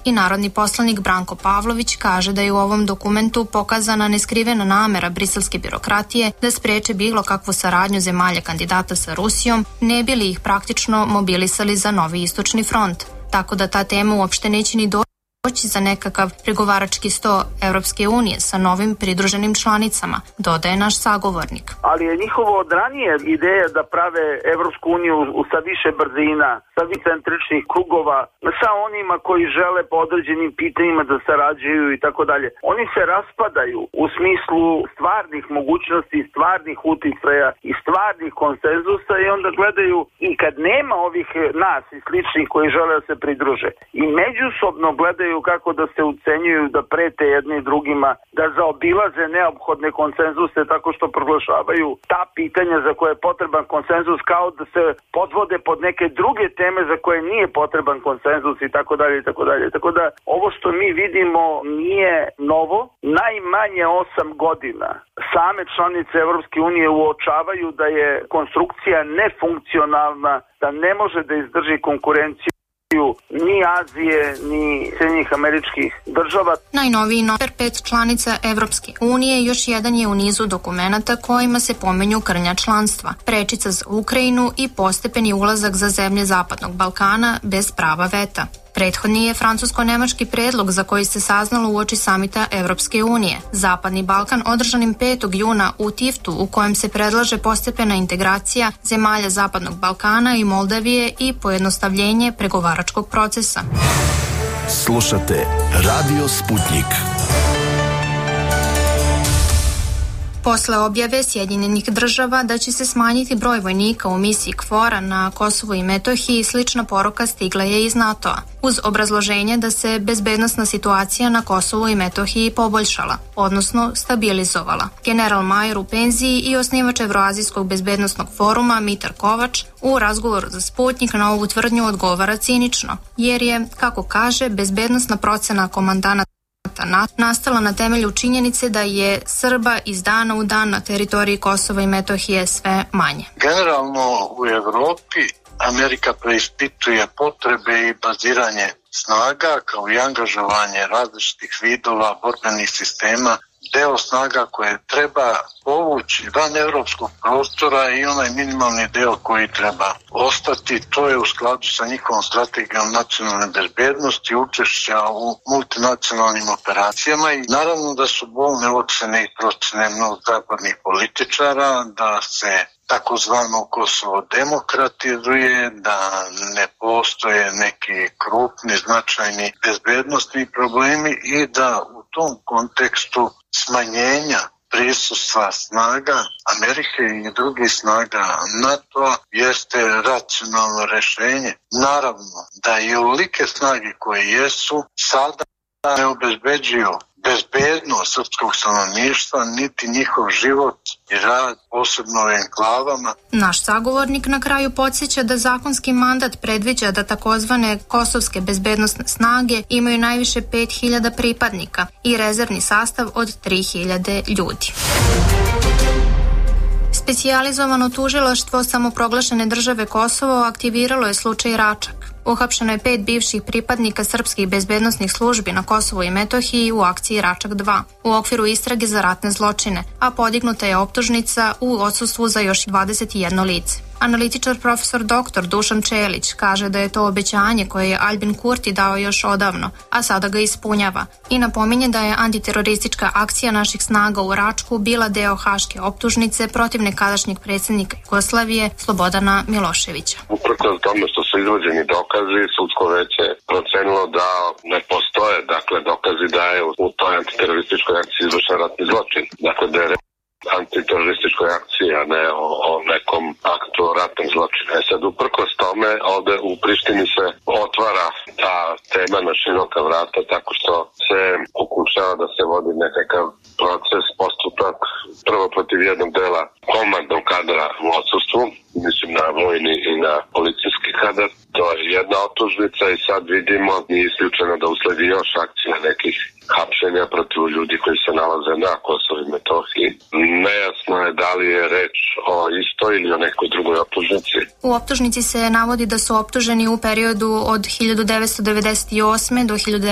i narodni poslanik Branko Pavlović kaže da je u ovom dokumentu pokazana neskrivena namera briselske birokratije da spreče bilo kakvu saradnju zemalja kandidata sa Rusijom, ne bi li ih praktično mobilisali za novi istočni front. Tako da ta tema uopšte neće ni doći za nekakav pregovarački sto Evropske unije sa novim pridruženim članicama, dodaje naš sagovornik. Ali je njihovo od ranije ideja da prave Evropsku uniju sa više brzina, sa vicentričnih krugova, sa onima koji žele po određenim pitanjima da sarađuju i tako dalje. Oni se raspadaju u smislu stvarnih mogućnosti, stvarnih uticaja i stvarnih konsenzusa i onda gledaju i kad nema ovih nas i sličnih koji žele da se pridruže i međusobno gledaju kako da se ucenjuju, da prete jedni drugima, da zaobilaze neophodne konsenzuse tako što proglašavaju ta pitanja za koje je potreban konsenzus kao da se podvode pod neke druge teme za koje nije potreban konsenzus i tako dalje i tako dalje. Tako da ovo što mi vidimo nije novo. Najmanje 8 godina same članice Evropske unije uočavaju da je konstrukcija nefunkcionalna, da ne može da izdrži konkurenciju ni Azije, ni Sjedinjenih Američkih Država. Najnoviji nover 5 članica Evropske unije još jedan je u nizu dokumenata kojima se pomenju krnja članstva, prečica za Ukrajinu i postepeni ulazak za zemlje Zapadnog Balkana bez prava veta. Prethodni je francusko-nemački predlog za koji se saznalo uoči samita Evropske unije. Zapadni Balkan održanim 5. juna u Tiftu u kojem se predlaže postepena integracija zemalja Zapadnog Balkana i Moldavije i pojednostavljenje pregovaračkog procesa. Slušate Radio Sputnik. Posle objave Sjedinjenih Država da će se smanjiti broj vojnika u misiji KFOR-a na Kosovu i Metohiji, slična poruka stigla je iz NATO-a, uz obrazloženje da se bezbednosna situacija na Kosovu i Metohiji poboljšala, odnosno stabilizovala. General major u penziji i osnivač Evroazijskog bezbednosnog foruma Mitar Kovač u razgovoru za Sputnik na ovu tvrdnju odgovara cinično, jer je, kako kaže, bezbednosna procena komandana nastala na temelju činjenice da je Srba iz dana u dan na teritoriji Kosova i Metohije sve manje. Generalno u Evropi Amerika preispituje potrebe i baziranje snaga kao i angažovanje različitih vidova borbenih sistema, deo snaga koje treba povući van evropskog prostora i onaj minimalni deo koji treba ostati. To je u skladu sa njihovom strategijom nacionalne bezbednosti, učešća u multinacionalnim operacijama i naravno da su bolne ocene i procene mnogo zapadnih političara, da se takozvano Kosovo demokratizuje, da ne postoje neki krupni, značajni bezbednosni problemi i da u tom kontekstu smanjenja prisustva snaga Amerike i drugih snaga NATO-a jeste racionalno rešenje. Naravno da i olike snage koje jesu sada ne obezbeđuju bezbednost srpskog stanovništva, niti njihov život i rad, posebno u enklavama. Naš sagovornik na kraju podsjeća da zakonski mandat predviđa da takozvane kosovske bezbednosne snage imaju najviše 5.000 pripadnika i rezervni sastav od 3.000 ljudi. Specijalizovano tužilaštvo samoproglašene države Kosovo aktiviralo je slučaj Račak. Uhapšeno je 5 bivših pripadnika srpskih bezbednosnih službi na Kosovu i Metohiji u akciji Račak 2 u okviru istrage za ratne zločine, a podignuta je optužnica u odsustvu za još 21 lice. Analitičar profesor dr. Dušan Čelić kaže da je to obećanje koje je Albin Kurti dao još odavno, a sada ga ispunjava i napominje da je antiteroristička akcija naših snaga u Račku bila deo haške optužnice protiv nekadašnjeg predsjednika Jugoslavije Slobodana Miloševića. Uprkos tome što su izvođeni dokazi, sudsko veće procenilo da ne postoje dokazi da je u toj antiterorističkoj akciji izvršen ratni zločin. Dakle, da je antiterorističkoj akciji, a ne o nekom aktu ratnog zločina. Sad, uprkos tome, ovde u Prištini se otvara ta tema na široka vrata tako što se pokušava da se vodi nekakav proces, postupak, prvo protiv jednog dela komandnog kadra u odsustvu, mislim na vojni i na policijski kadar. To je jedna optužnica i sad vidimo i isključeno da usledi još akcija nekih hapšenja protiv ljudi koji se nalaze na Kosovu i Metohiji. Nejasno je da li je reč o istoj ili o nekoj drugoj optužnici. U optužnici se navodi da su optuženi u periodu od 1998. do